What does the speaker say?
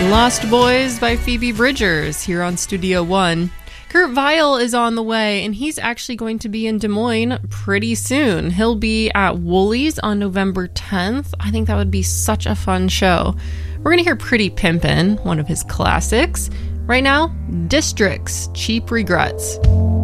Lost Boys by Phoebe Bridgers here on Studio One. Kurt Vile is on the way, and he's actually going to be in Des Moines pretty soon. He'll be at Woolies on November 10th. I think that would be such a fun show. We're going to hear Pretty Pimpin', one of his classics. Right now, Districts, Cheap Regrets.